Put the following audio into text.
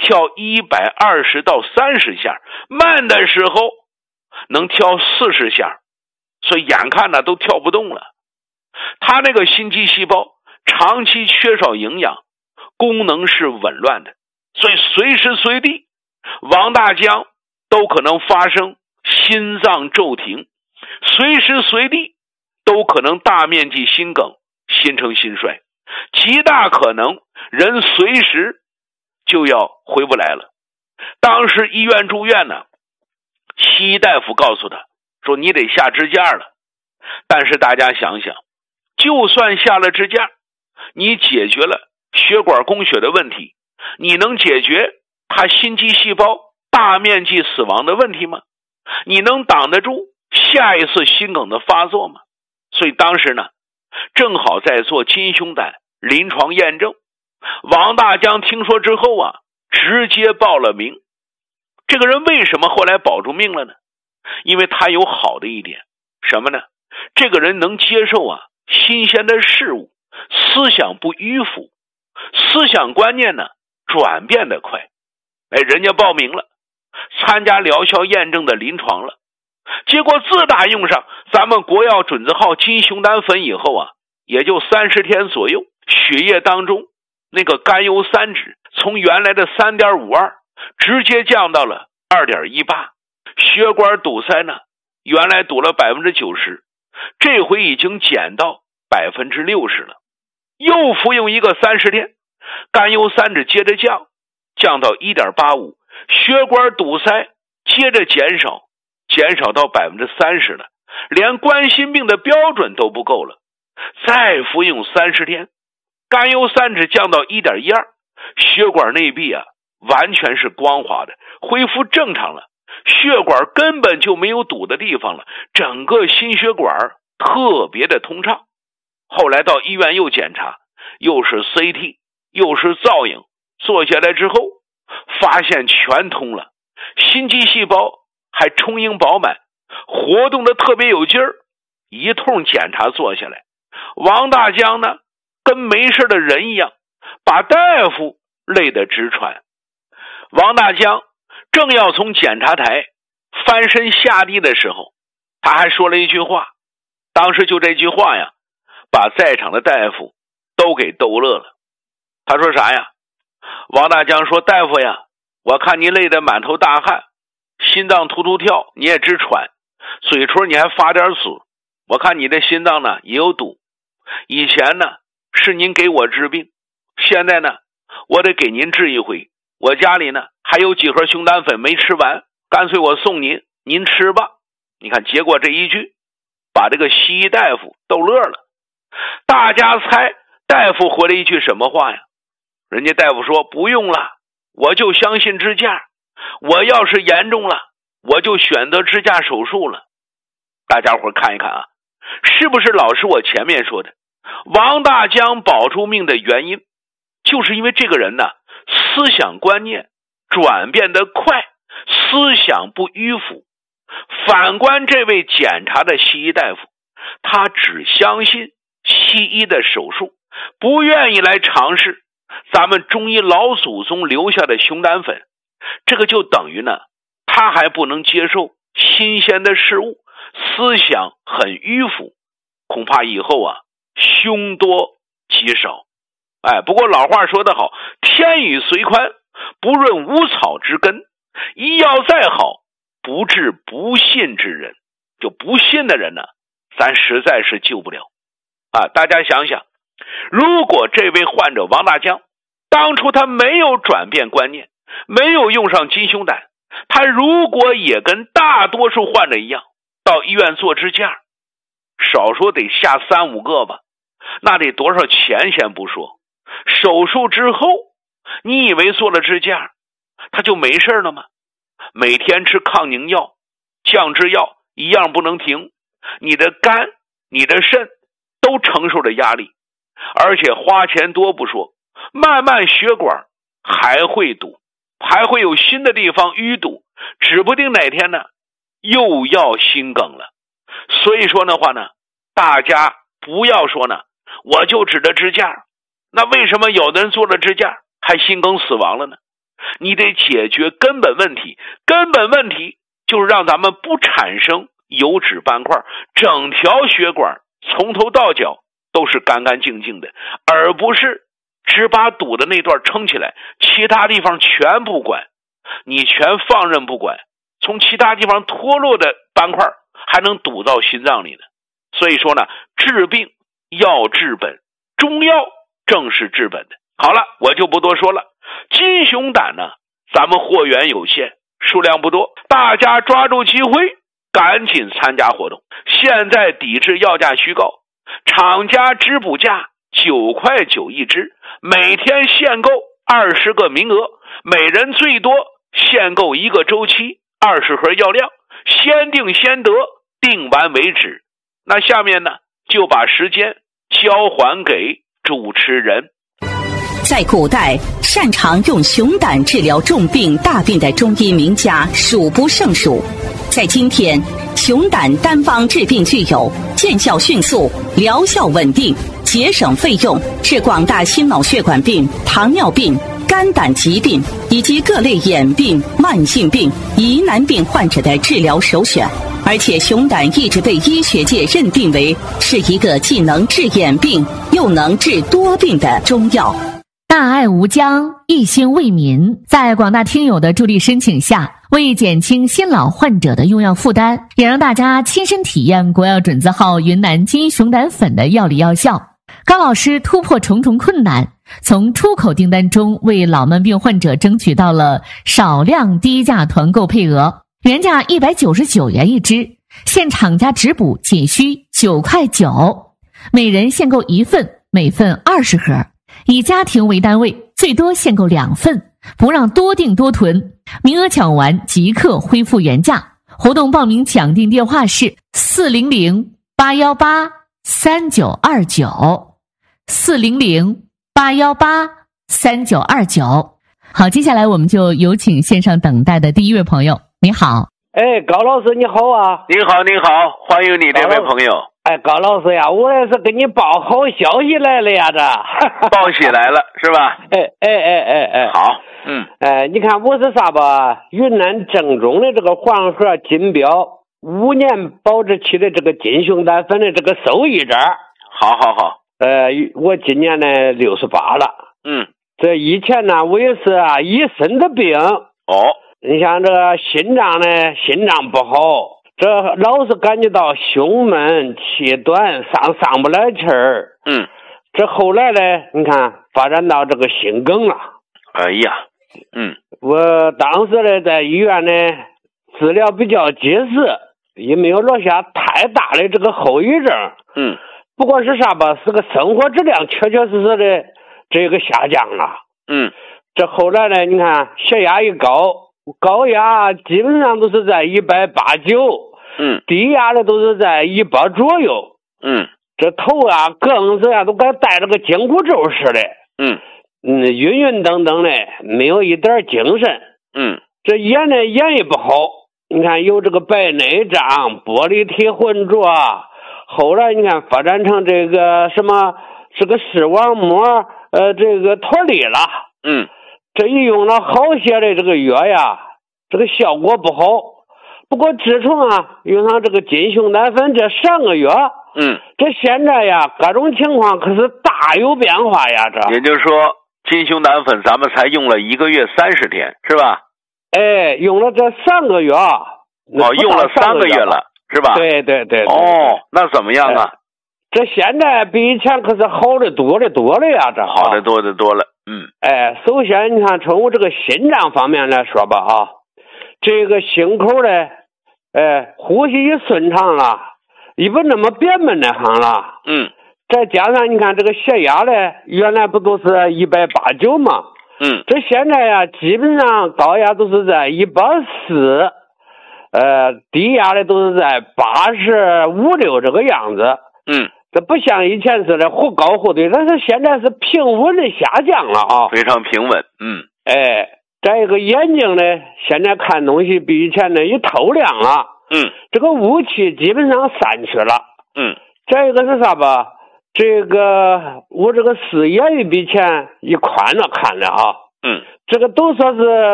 跳120到30下，慢的时候能跳40下，所以眼看呢都跳不动了。他那个心肌细胞长期缺少营养，功能是紊乱的，所以随时随地王大江都可能发生心脏骤停，随时随地都可能大面积心梗、心成心衰，极大可能人随时就要回不来了。当时医院住院呢，西医大夫告诉他说你得下支架了。但是大家想想，就算下了支架，你解决了血管供血的问题，你能解决他心肌细胞大面积死亡的问题吗？你能挡得住下一次心梗的发作吗？所以当时呢，正好在做金胸胆临床验证。王大江听说之后啊，直接报了名。这个人为什么后来保住命了呢？因为他有好的一点，什么呢？这个人能接受啊新鲜的事物，思想不迂腐，思想观念呢转变得快。人家报名了，参加疗效验证的临床了，结果自打用上咱们国药准字号金熊胆粉以后啊，也就30天左右，血液当中那个甘油三酯从原来的 3.52 直接降到了 2.18， 血管堵塞呢原来堵了 90%， 这回已经减到 60% 了。又服用一个30天，甘油三酯接着降到 1.85， 血管堵塞接着减少到 30% 了，连冠心病的标准都不够了。再服用30天，甘油三酯降到 1.12， 血管内壁啊完全是光滑的，恢复正常了，血管根本就没有堵的地方了，整个心血管特别的通畅。后来到医院又检查，又是 CT 又是造影，做下来之后发现全通了，心肌细胞还充盈饱满，活动的特别有劲儿。一通检查做下来，王大江呢跟没事的人一样，把大夫累得直喘。王大江正要从检查台翻身下地的时候，他还说了一句话，当时就这句话呀，把在场的大夫都给逗乐了。他说啥呀？王大江说，大夫呀，我看你累得满头大汗，心脏突突跳，你也直喘，嘴唇你还发点紫，我看你的心脏呢也有堵。以前呢是您给我治病，现在呢我得给您治一回，我家里呢还有几盒熊胆粉没吃完，干脆我送您，您吃吧。你看，结果这一句把这个西医大夫逗乐了。大家猜大夫回了一句什么话呀？人家大夫说，不用了，我就相信支架，我要是严重了我就选择支架手术了。大家伙看一看啊，是不是老师我前面说的王大江保住命的原因，就是因为这个人呢思想观念转变得快，思想不迂腐。反观这位检查的西医大夫，他只相信西医的手术，不愿意来尝试咱们中医老祖宗留下的熊胆粉。这个就等于呢，他还不能接受新鲜的事物，思想很迂腐，恐怕以后啊凶多吉少。不过老话说得好，天雨虽宽不润无草之根，医药再好不治不信之人。就不信的人呢，咱实在是救不了大家想想，如果这位患者王大江当初他没有转变观念，没有用上金胸胆，他如果也跟大多数患者一样到医院做支架，少说得下3-5个吧，那得多少钱先不说，手术之后你以为做了支架他就没事了吗？每天吃抗凝药、降脂药一样不能停，你的肝你的肾都承受着压力，而且花钱多不说，慢慢血管还会堵，还会有新的地方淤堵，指不定哪天呢又要心梗了。所以说的话呢，大家不要说呢我就指着支架，那为什么有的人做了支架还心梗死亡了呢？ 你得解决根本问题，根本问题就是让咱们不产生油脂斑块，整条血管从头到脚都是干干净净的，而不是只把堵的那段撑起来，其他地方全不管，你全放任不管，从其他地方脱落的斑块还能堵到心脏里呢。所以说呢，治病要治本，中药正是治本的。好了，我就不多说了。金熊胆呢，咱们货源有限，数量不多，大家抓住机会赶紧参加活动。现在抵制药价虚高，厂家质补价9块9一支，每天限购20个名额，每人最多限购1个周期，20盒药量，先定先得，定完为止。那下面呢，就把时间交还给主持人。 在古代，擅长用熊胆治疗重病大病的中医名家数不胜数。在今天，熊胆单方治病具有见效迅速、疗效稳定、节省费用，是广大心脑血管病、糖尿病、肝胆疾病以及各类眼病、慢性病、疑难病患者的治疗首选。而且熊胆一直被医学界认定为是一个既能治眼病又能治多病的中药。 大爱无疆，一心为民，在广大听友的助力申请下，为减轻心老患者的用药负担，也让大家亲身体验国药准字号云南金熊胆粉的药理药效。高老师突破重重困难，从出口订单中为老慢病患者争取到了少量低价团购配额，原价199元一支，现厂家质补仅需9块9，每人限购1份，每份20盒。以家庭为单位，最多限购2份，不让多订多囤，名额抢完即刻恢复原价。活动报名抢订电话是400-818-3929，400-818-3929。好，接下来我们就有请线上等待的第一位朋友。你好。 哎，高老师你好啊！ 你好，你好，欢迎你这位朋友。 哎，高老师呀，我也是给你报好消息来了呀，这报喜来了是吧？ 哎， 好， 你看我是啥吧？云南正宗的这个黄河金标5年保质期的这个金熊胆粉的这个受益者。 好， 我今年呢68了。这以前呢，我也是一身的病。你像这个心脏不好。这老是感觉到胸闷气短，上不来气儿。这后来呢，你看发展到这个心梗了。 哎呀， 我当时呢在医院呢治疗比较及时，也没有落下太大的这个后遗症。不过是啥吧，是个生活质量确确实实的这个下降了。这后来呢，你看血压一高压基本上都是在189，低压的都是在100左右。这头更是都该带着个紧箍咒似的。晕等等的，没有一点精神。这眼呢眼也不好，你看有这个白内障、玻璃体浑浊，后来你看发展成这个什么这个视网膜这个脱离了。这一用了好些的这个药呀，这个效果不好。不过自从用上这个金熊胆粉这3个月，这现在呀各种情况可是大有变化呀。这也就是说金熊胆粉咱们才用了1个月30天是吧？ 用了这3个月。 用了3个月了是吧？ 对。 那怎么样啊？ 这现在比以前可是好的多了呀。这好的多了。 首先你看从这个心脏方面来说吧这个心口呢呼吸也顺畅了，也不那么憋闷的很了。再加上你看这个血压呢，原来不都是189吗？这现在呀基本上高压都是在140，低压的都是在85、6这个样子。这不像以前似的忽高忽低，但是现在是平稳的下降了非常平稳。 再一个眼睛呢，现在看东西比以前呢也透亮了。这个雾气基本上散去了。再一个是啥吧？这个我这个视野也比以前也宽了看了嗯， 这个都说是